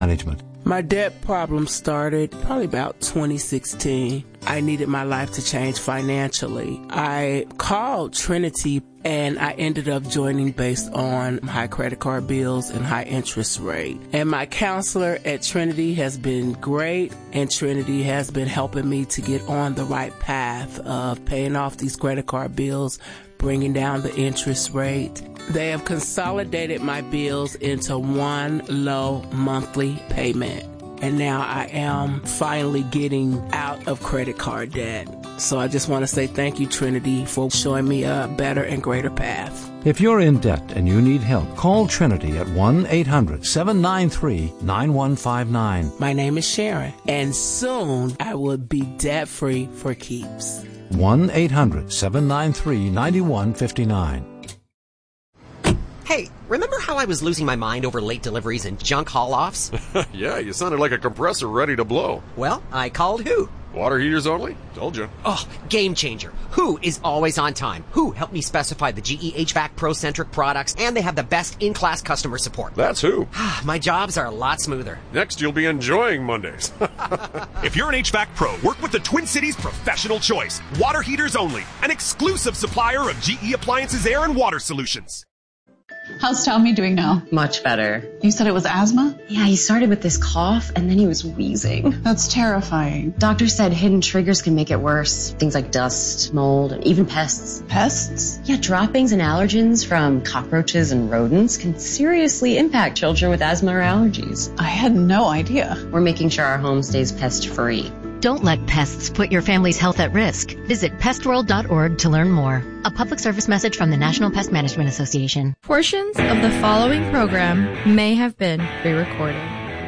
Management. My debt problem started probably about 2016. I needed my life to change financially. I called Trinity and I ended up joining based on high credit card bills and high interest rate. And my counselor at Trinity has been great, and Trinity has been helping me to get on the right path of paying off these credit card bills, bringing down the interest rate. They have consolidated my bills into one low monthly payment. And now I am finally getting out of credit card debt. So I just want to say thank you, Trinity, for showing me a better and greater path. If you're in debt and you need help, call Trinity at 1-800-793-9159. My name is Sharon, and soon I will be debt-free for keeps. 1-800-793-9159. Hey, remember how I was losing my mind over late deliveries and junk haul-offs? Yeah, you sounded like a compressor ready to blow. Well, I called Who. Water heaters only? Told you. Oh, game changer. Who is always on time. Who helped me specify the GE HVAC Pro-centric products, and they have the best in-class customer support. That's Who. My jobs are a lot smoother. Next, you'll be enjoying Mondays. If you're an HVAC pro, work with the Twin Cities Professional Choice. Water heaters only. An exclusive supplier of GE Appliances Air and Water Solutions. How's Tommy doing now? Much better. You said it was asthma? Yeah, he started with this cough and then he was wheezing. That's terrifying. Doctor said hidden triggers can make it worse. Things like dust, mold, and even pests. Pests? Yeah, droppings and allergens from cockroaches and rodents can seriously impact children with asthma or allergies. I had no idea. We're making sure our home stays pest-free. Don't let pests put your family's health at risk. Visit pestworld.org to learn more. A public service message from the National Pest Management Association. Portions of the following program may have been pre-recorded.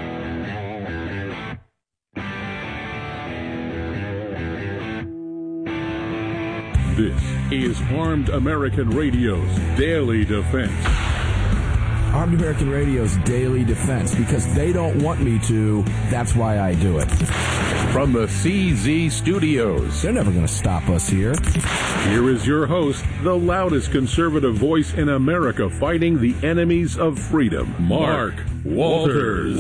This is Armed American Radio's Daily Defense. Armed American Radio's Daily Defense, because they don't want me to, that's why I do it. From the CZ Studios. They're never going to stop us here. Here is your host, the loudest conservative voice in America fighting the enemies of freedom, Mark Walters.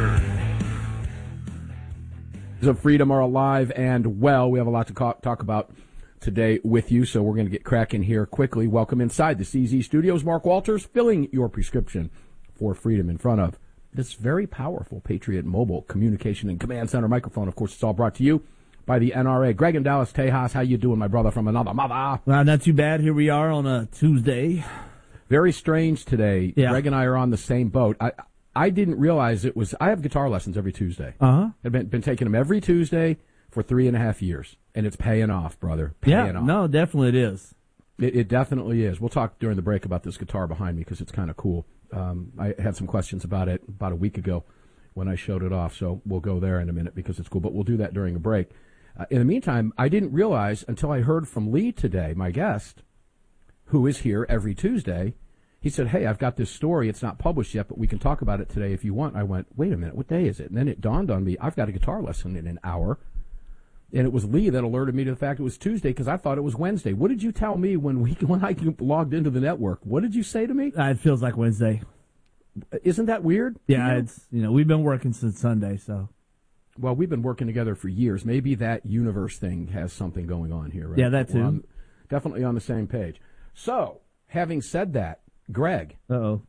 Of freedom are alive and well. We have a lot to talk about today with you, so we're going to get cracking here quickly. Welcome inside the CZ Studios. Mark Walters, filling your prescription for freedom in front of this very powerful Patriot Mobile Communication and Command Center microphone. Of course, it's all brought to you by the NRA. Greg in Dallas, Tejas, how you doing, my brother from another mother? Not too bad. Here we are on a Tuesday. Very strange today. Yeah. Greg and I are on the same boat. I didn't realize it was. I have guitar lessons every Tuesday. Uh-huh. I've been taking them every Tuesday for 3.5 years, and it's paying off, brother. Paying off. No, definitely it is. It definitely is. We'll talk during the break about this guitar behind me because it's kind of cool. I had some questions about it about a week ago when I showed it off, so we'll go there in a minute because it's cool, but we'll do that during a break. In the meantime, I didn't realize until I heard from Lee today, my guest, who is here every Tuesday. He said, hey, I've got this story. It's not published yet, but we can talk about it today if you want. I went, wait a minute, what day is it? And then it dawned on me, I've got a guitar lesson in an hour. And it was Lee that alerted me to the fact it was Tuesday because I thought it was Wednesday. What did you tell me when I logged into the network? What did you say to me? It feels like Wednesday. Isn't that weird? Yeah, it's we've been working since Sunday, so. Well, we've been working together for years. Maybe that universe thing has something going on here, right? Yeah, that too. We're definitely on the same page. So, having said that, Greg. Uh-oh.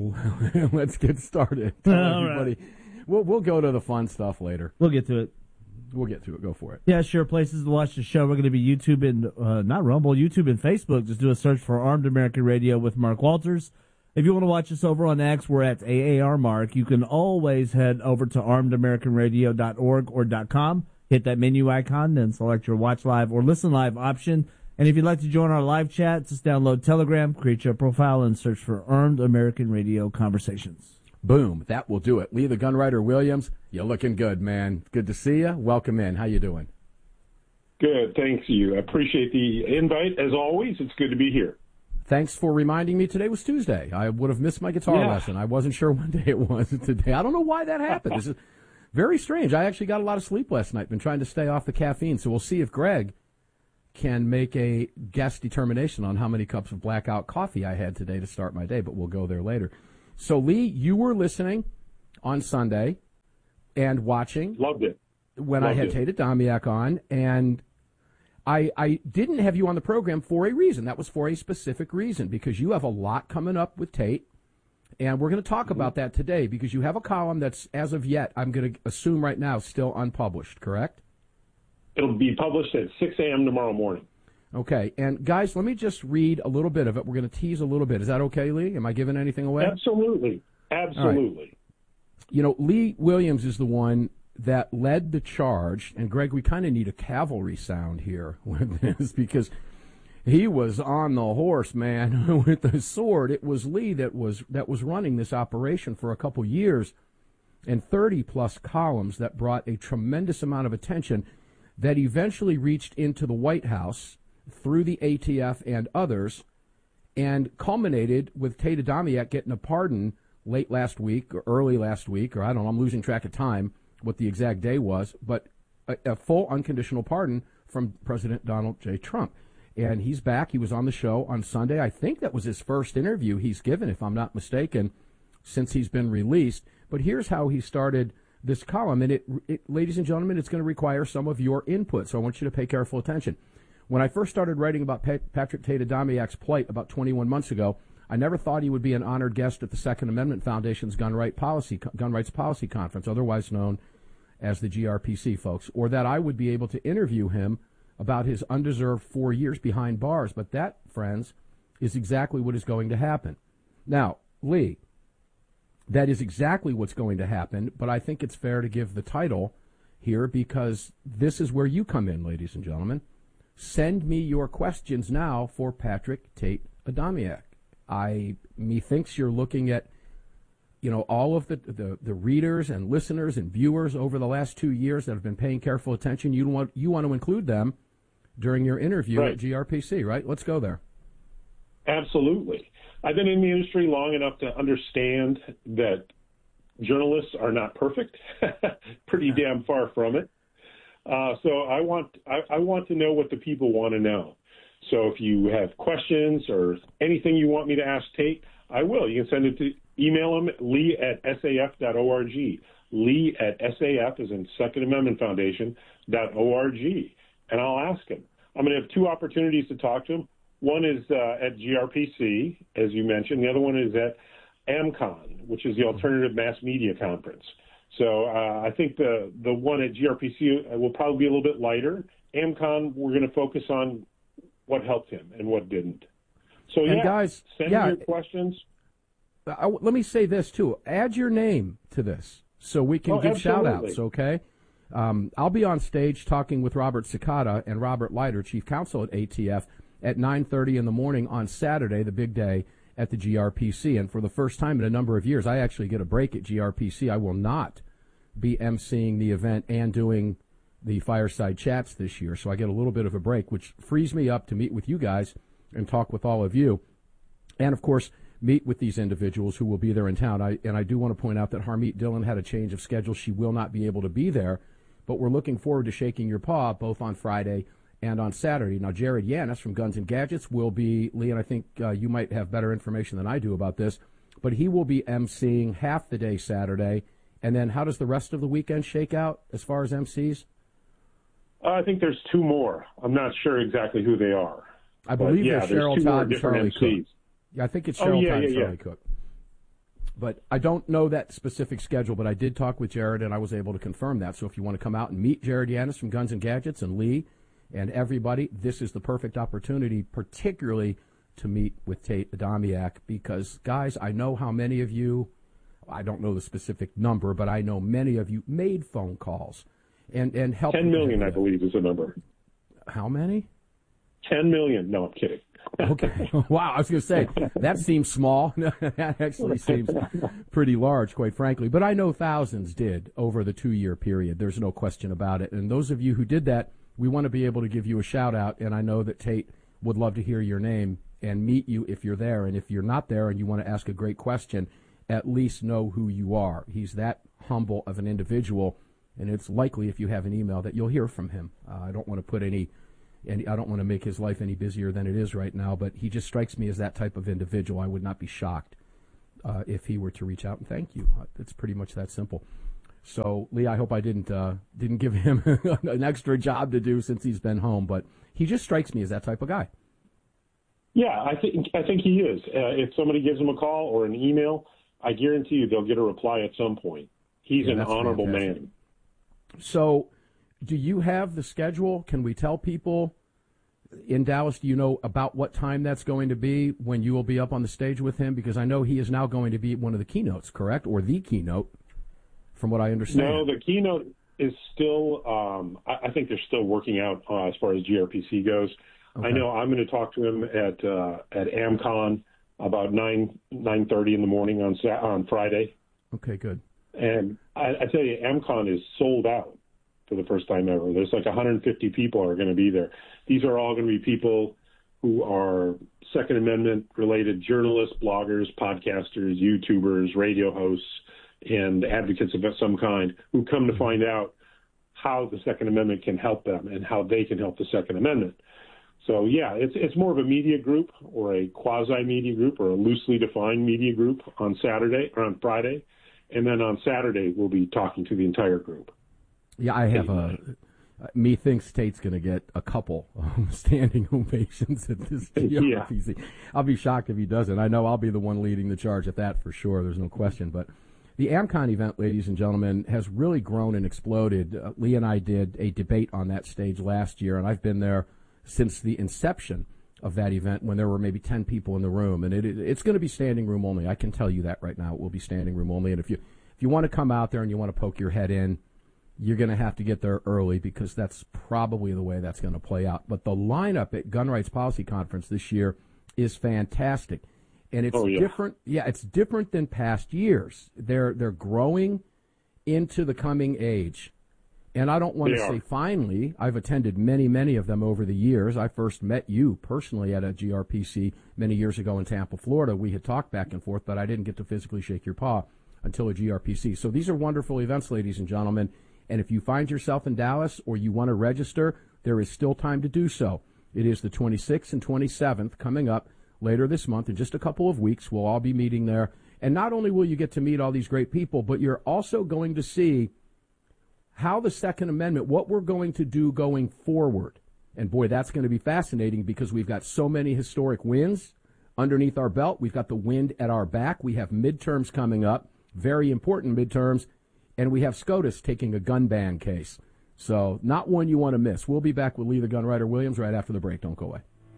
Let's get started. All right. We'll go to the fun stuff later. We'll get to it. We'll get to it. Go for it. Yeah, sure. Places to watch the show. We're going to be YouTube and, not Rumble, YouTube and Facebook. Just do a search for Armed American Radio with Mark Walters. If you want to watch us over on X, we're at AAR Mark. You can always head over to armedamericanradio.org or .com. Hit that menu icon, then select your watch live or listen live option. And if you'd like to join our live chat, just download Telegram, create your profile, and search for Armed American Radio Conversations. Boom. That will do it. Lee the Gunwriter Williams, you're looking good, man. Good to see you. Welcome in. How you doing? Good. Thanks you. I appreciate the invite. As always, it's good to be here. Thanks for reminding me today was Tuesday. I would have missed my guitar lesson. I wasn't sure what day it was today. I don't know why that happened. This is very strange. I actually got a lot of sleep last night. Been trying to stay off the caffeine. So we'll see if Greg can make a guess determination on how many cups of blackout coffee I had today to start my day, but we'll go there later. So, Lee, you were listening on Sunday and watching. Loved it. When I had Tate Adamiak on, and I didn't have you on the program for a reason. That was for a specific reason, because you have a lot coming up with Tate, and we're going to talk about that today, because you have a column that's, as of yet, I'm going to assume right now, still unpublished, correct? It'll be published at 6 a.m. tomorrow morning. Okay, and guys, let me just read a little bit of it. We're going to tease a little bit. Is that okay, Lee? Am I giving anything away? Absolutely. Absolutely. Right. Lee Williams is the one that led the charge, and Greg, we kind of need a cavalry sound here with this, because he was on the horse, man, with the sword. It was Lee that was running this operation for a couple years, and 30-plus columns that brought a tremendous amount of attention that eventually reached into the White House through the ATF and others, and culminated with Tate Adamiak getting a pardon late last week or early last week, or I don't know, I'm losing track of time, what the exact day was, but a full unconditional pardon from President Donald J. Trump. And he's back. He was on the show on Sunday. I think that was his first interview he's given, if I'm not mistaken, since he's been released. But here's how he started this column. And ladies and gentlemen, it's going to require some of your input, so I want you to pay careful attention. When I first started writing about Patrick Tate Adamiak's plight about 21 months ago, I never thought he would be an honored guest at the Second Amendment Foundation's Gun Rights Policy Conference, otherwise known as the GRPC, folks, or that I would be able to interview him about his undeserved 4 years behind bars. But that, friends, is exactly what is going to happen. Now, Lee, that is exactly what's going to happen, but I think it's fair to give the title here, because this is where you come in, ladies and gentlemen. Send me your questions now for Patrick Tate Adamiak. Methinks you're looking at, all of the readers and listeners and viewers over the last 2 years that have been paying careful attention. You want to include them during your interview at GRPC, right? Let's go there. Absolutely. I've been in the industry long enough to understand that journalists are not perfect, pretty damn far from it. So I want to know what the people want to know. So if you have questions or anything you want me to ask Tate, I will. You can send it to email him, lee@saf.org. Lee@SAF, as in Second Amendment Foundation.org. And I'll ask him. I'm going to have two opportunities to talk to him. One is at GRPC, as you mentioned. The other one is at AMCON, which is the Alternative Mass Media Conference. So I think the one at GRPC will probably be a little bit lighter. AMCON, we're going to focus on what helped him and what didn't. So, and guys, send me your questions. Let me say this, too. Add your name to this so we can give shout-outs, okay? I'll be on stage talking with Robert Cicada and Robert Leiter, Chief Counsel at ATF, at 9:30 in the morning on Saturday, the big day, at the GRPC. And for the first time in a number of years, I actually get a break at GRPC. I will not be emceeing the event and doing the fireside chats this year, so I get a little bit of a break, which frees me up to meet with you guys and talk with all of you. And, of course, meet with these individuals who will be there in town. I do want to point out that Harmeet Dillon had a change of schedule. She will not be able to be there, but we're looking forward to shaking your paw both on Friday and on Saturday. Now, Jared Yanis from Guns and Gadgets will be, Lee, and I think you might have better information than I do about this, but he will be emceeing half the day Saturday. And then how does the rest of the weekend shake out as far as MCs? I think there's two more. I'm not sure exactly who they are. I believe there's Cheryl Todd and Charlie Cook. Yeah, I think it's Cheryl Todd and Charlie Cook. But I don't know that specific schedule, but I did talk with Jared, and I was able to confirm that. So if you want to come out and meet Jared Yanis from Guns and Gadgets and Lee and everybody, this is the perfect opportunity, particularly to meet with Tate Adamiak, because, guys, I know how many of you, I don't know the specific number, but I know many of you made phone calls and helped. 10 million, I believe, is the number. How many? 10 million. No, I'm kidding. Okay. Wow, I was going to say, that seems small. That actually seems pretty large, quite frankly. But I know thousands did over the 2-year period. There's no question about it. And those of you who did that, we want to be able to give you a shout-out, and I know that Tate would love to hear your name and meet you if you're there. And if you're not there and you want to ask a great question, at least know who you are. He's that humble of an individual, and it's likely if you have an email that you'll hear from him. I don't want to put I don't want to make his life any busier than it is right now, but he just strikes me as that type of individual. I would not be shocked if he were to reach out and thank you. It's pretty much that simple. So, Lee, I hope I didn't give him an extra job to do since he's been home, but he just strikes me as that type of guy. Yeah, I think he is. If somebody gives him a call or an email, I guarantee you they'll get a reply at some point. He's an honorable man. So, do you have the schedule? Can we tell people in Dallas, do you know about what time that's going to be when you will be up on the stage with him? Because I know he is now going to be one of the keynotes, correct? Or the keynote, from what I understand. No, the keynote is still, I think they're still working out as far as GRPC goes. Okay. I know I'm going to talk to him at AmCon about 9:30 in the morning on Friday. Okay, good. And I tell you, AmCon is sold out for the first time ever. There's like 150 people are going to be there. These are all going to be people who are Second Amendment-related journalists, bloggers, podcasters, YouTubers, radio hosts, and advocates of some kind who come to find out how the Second Amendment can help them and how they can help the Second Amendment. So, yeah, it's more of a media group or a quasi-media group or a loosely defined media group on Friday. And then on Saturday, we'll be talking to the entire group. Yeah, I have methinks Tate's going to get a couple standing ovations at this GRPC. Yeah. I'll be shocked if he doesn't. I know I'll be the one leading the charge at that for sure. There's no question. But the AmCon event, ladies and gentlemen, has really grown and exploded. Lee and I did a debate on that stage last year, and I've been there since the inception of that event when there were maybe 10 people in the room. And it's going to be standing room only. I can tell you that right now. It will be standing room only. And if you want to come out there and you want to poke your head in, you're going to have to get there early because that's probably the way that's going to play out. But the lineup at Gun Rights Policy Conference this year is fantastic. And it's different. Yeah, it's different than past years. They're growing into the coming age. And I don't want to say finally. I've attended many, many of them over the years. I first met you personally at a GRPC many years ago in Tampa, Florida. We had talked back and forth, but I didn't get to physically shake your paw until a GRPC. So these are wonderful events, ladies and gentlemen. And if you find yourself in Dallas or you want to register, there is still time to do so. It is the 26th and 27th coming up later this month. In just a couple of weeks, we'll all be meeting there. And not only will you get to meet all these great people, but you're also going to see how the Second Amendment, what we're going to do going forward. And boy, that's going to be fascinating because we've got so many historic wins underneath our belt. We've got the wind at our back. We have midterms coming up, very important midterms. And we have SCOTUS taking a gun ban case. So not one you want to miss. We'll be back with Lee the Gun Writer Williams right after the break. Don't go away.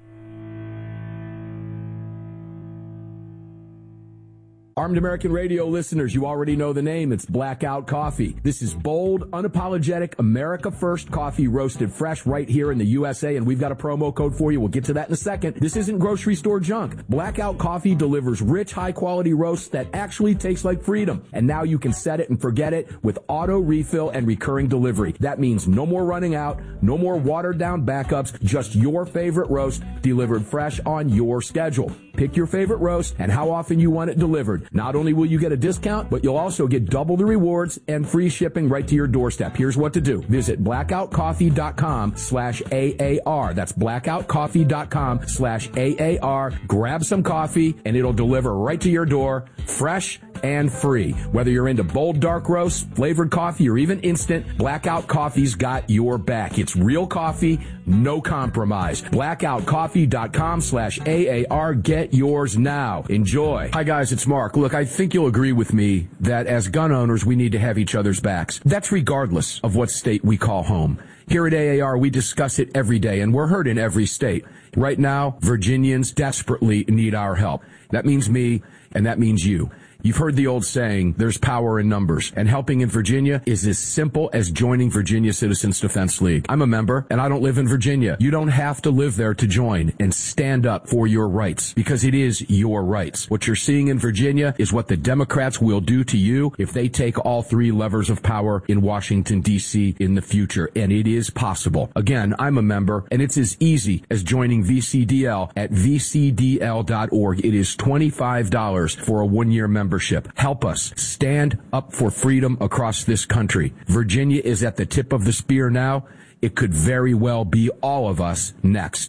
Armed American Radio listeners, you already know the name. It's Blackout Coffee. This is bold, unapologetic, America First coffee roasted fresh right here in the USA, and we've got a promo code for you. We'll get to that in a second. This isn't grocery store junk. Blackout Coffee delivers rich, high-quality roasts that actually taste like freedom. And now you can set it and forget it with auto refill and recurring delivery. That means no more running out, no more watered-down backups, just your favorite roast delivered fresh on your schedule. Pick your favorite roast and how often you want it delivered. Not only will you get a discount, but you'll also get double the rewards and free shipping right to your doorstep. Here's what to do. Visit blackoutcoffee.com/AAR. That's blackoutcoffee.com/AAR. Grab some coffee and it'll deliver right to your door, fresh and free. Whether you're into bold dark roasts, flavored coffee, or even instant, Blackout Coffee's got your back. It's real coffee, no compromise. blackoutcoffee.com/AAR. Get yours now. Enjoy. Hi guys, it's Mark. Look, I think you'll agree with me that as gun owners, we need to have each other's backs. That's regardless of what state we call home. Here at AAR, we discuss it every day, and we're heard in every state. Right now, Virginians desperately need our help. That means me, and that means you. You've heard the old saying, there's power in numbers, and helping in Virginia is as simple as joining Virginia Citizens Defense League. I'm a member, and I don't live in Virginia. You don't have to live there to join and stand up for your rights, because it is your rights. What you're seeing in Virginia is what the Democrats will do to you if they take all three levers of power in Washington, D.C. in the future, and it is possible. Again, I'm a member, and it's as easy as joining VCDL at vcdl.org. It is $25 for a one-year membership. Help us stand up for freedom across this country. Virginia is at the tip of the spear now. it could very well be all of us next.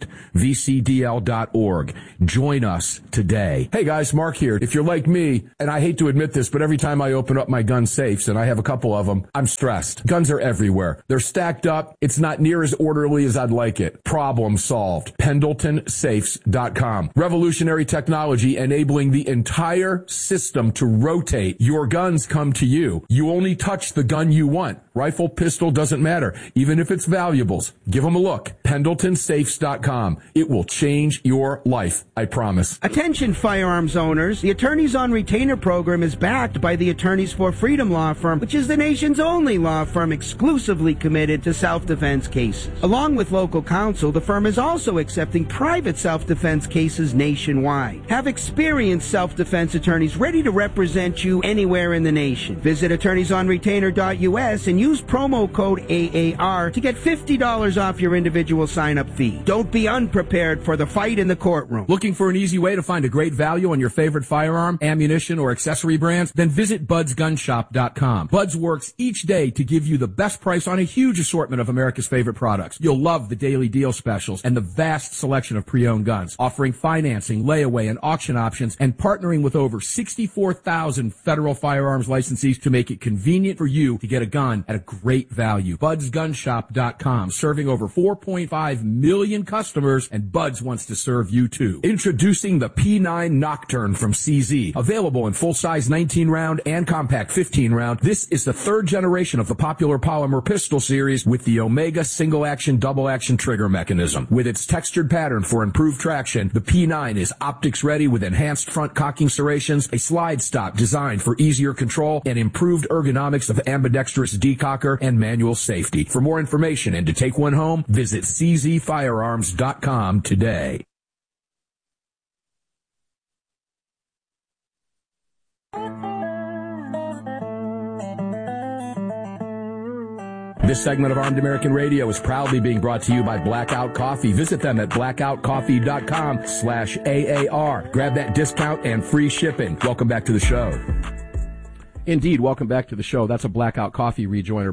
VCDL.org. Join us today. Hey guys, Mark here. If you're like me, and I hate to admit this, but every time I open up my gun safes, and I have a couple of them, I'm stressed. Guns are everywhere. They're stacked up. It's not near as orderly as I'd like it. Problem solved. PendletonSafes.com. Revolutionary technology enabling the entire system to rotate. Your guns come to you. You only touch the gun you want. Rifle, pistol, doesn't matter. Even if it's valuables. Give them a look. PendletonSafes.com. It will change your life. I promise. Attention firearms owners. The Attorneys on Retainer program is backed by the Attorneys for Freedom law firm, which is the nation's only law firm exclusively committed to self-defense cases. Along with local counsel, the firm is also accepting private self-defense cases nationwide. Have experienced self-defense attorneys ready to represent you anywhere in the nation. Visit attorneysonretainer.us and use promo code AAR to get $50 off your individual sign-up fee. Don't be unprepared for the fight in the courtroom. Looking for an easy way to find a great value on your favorite firearm, ammunition, or accessory brands? Then visit BudsGunShop.com. Buds works each day to give you the best price on a huge assortment of America's favorite products. You'll love the daily deal specials and the vast selection of pre-owned guns, offering financing, layaway, and auction options, and partnering with over 64,000 federal firearms licensees to make it convenient for you to get a gun at a great value. BudsGunShop.com, serving over 4.5 million customers, and Buds wants to serve you too. Introducing the P9 Nocturne from CZ, available in full-size 19-round and compact 15-round. This is the third generation of the popular polymer pistol series with the Omega single-action, double-action trigger mechanism. With its textured pattern for improved traction, the P9 is optics-ready with enhanced front cocking serrations, a slide stop designed for easier control, and improved ergonomics of ambidextrous decocker and manual safety. For more information and to take one home, visit czfirearms.com today. This segment of Armed American Radio is proudly being brought to you by Blackout Coffee. Visit them at blackoutcoffee.com/AAR. Grab that discount and free shipping. Welcome back to the show. Indeed, welcome back to the show. That's a Blackout Coffee rejoiner,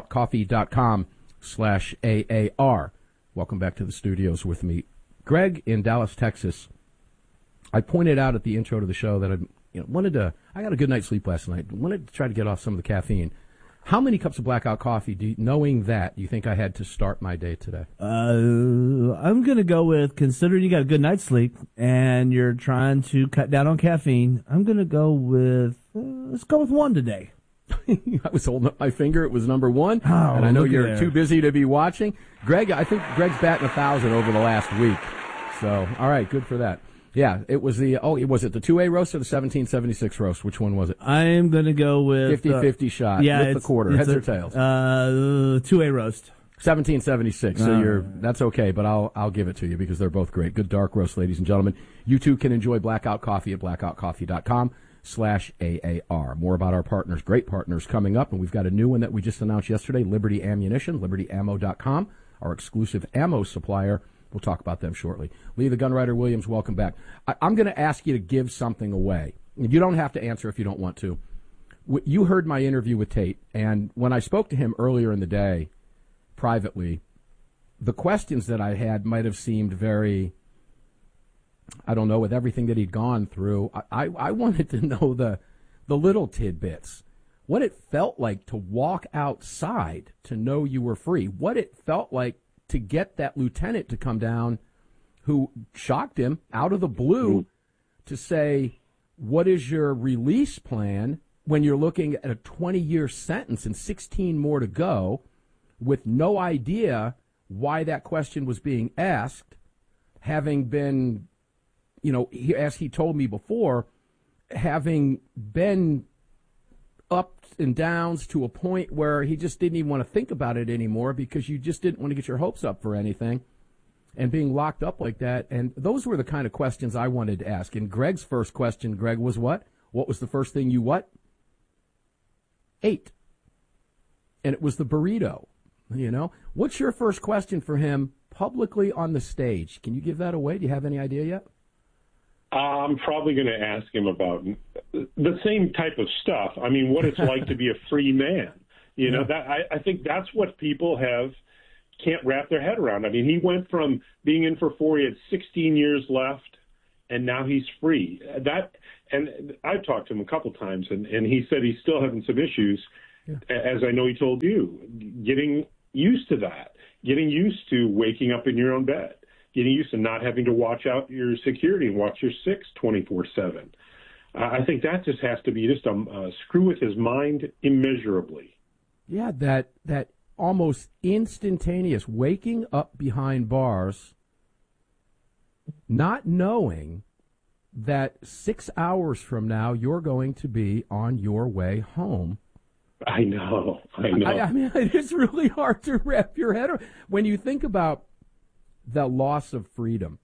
blackoutcoffee.com/AAR. Welcome back to the studios with me. Greg in Dallas, Texas. I pointed out at the intro to the show that I got a good night's sleep last night. Wanted to try to get off some of the caffeine. How many cups of Blackout Coffee, knowing that, do you think I had to start my day today? I'm going to go with, considering you got a good night's sleep and you're trying to cut down on caffeine, I'm going to go with, let's go with one today. I was holding up my finger. It was number one. Oh, and I know you're too busy to be watching. Greg, I think Greg's batting 1,000 over the last week. So, all right, good for that. Yeah, it was was it the 2A roast or the 1776 roast? Which one was it? I'm going to go with 50-50 shot. Yeah, with the quarter. Heads or tails? 2A roast. 1776. So that's okay, but I'll give it to you because they're both great. Good dark roast, ladies and gentlemen. You too can enjoy Blackout Coffee at blackoutcoffee.com/AAR. More about our partners, great partners coming up, and we've got a new one that we just announced yesterday, Liberty Ammunition, libertyammo.com, our exclusive ammo supplier. We'll talk about them shortly. Lee the Gunwriter Williams, welcome back. I'm going to ask you to give something away. You don't have to answer if you don't want to. You heard my interview with Tate, and when I spoke to him earlier in the day, privately, the questions that I had might have seemed very, I don't know, with everything that he'd gone through. I wanted to know the little tidbits. What it felt like to walk outside to know you were free. What it felt like to get that lieutenant to come down who shocked him out of the blue to say, what is your release plan when you're looking at a 20-year sentence and 16 more to go, with no idea why that question was being asked, having been, as he told me before, having been ups and downs to a point where he just didn't even want to think about it anymore because you just didn't want to get your hopes up for anything, and being locked up like that. And those were the kind of questions I wanted to ask. And Greg's first question, Greg, was what? What was the first thing you ate? And it was the burrito. What's your first question for him publicly on the stage? Can you give that away? Do you have any idea yet? I'm probably going to ask him about the same type of stuff. I mean, what it's like to be a free man. That I think that's what people have can't wrap their head around. I mean, he went from being in for 4, he had 16 years left, and now he's free. And I've talked to him a couple times, and he said he's still having some issues, as I know he told you, getting used to that, getting used to waking up in your own bed, getting used to not having to watch out your security and watch your 6 24/7. I think that just has to be just a screw with his mind immeasurably. Yeah, that almost instantaneous waking up behind bars, not knowing that 6 hours from now you're going to be on your way home. I know. I mean, it's really hard to wrap your head around. When you think about the loss of freedom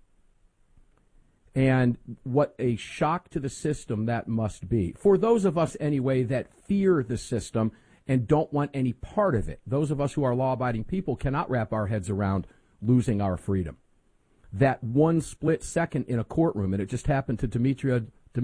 and what a shock to the system that must be, for those of us anyway that fear the system and don't want any part of it, those of us who are law-abiding people cannot wrap our heads around losing our freedom. That one split second in a courtroom, and it just happened to Demetrio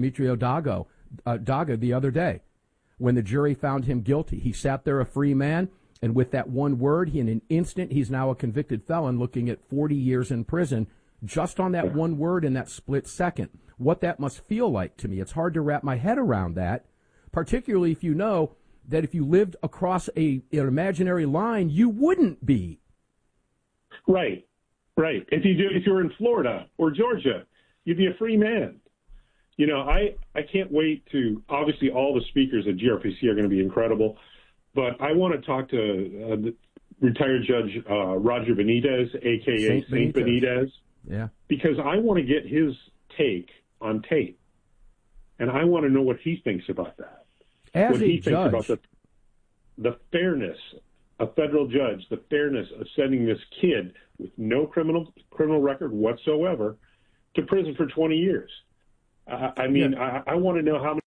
Daga the other day, when the jury found him guilty. He sat there a free man, and with that one word, in an instant, he's now a convicted felon looking at 40 years in prison just on that one word in that split second. What that must feel like to me. It's hard to wrap my head around that, particularly if you know that if you lived across an imaginary line, you wouldn't be. Right. If you were in Florida or Georgia, you'd be a free man. You know, I can't wait to, obviously all the speakers at GRPC are going to be incredible, but I want to talk to retired Judge Roger Benitez, a.k.a. Saint Benitez. Yeah. Because I want to get his take on tape, and I want to know what he thinks about that. As a judge, thinks about the fairness, a federal judge, the fairness of sending this kid with no criminal record whatsoever to prison for 20 years. I want to know how many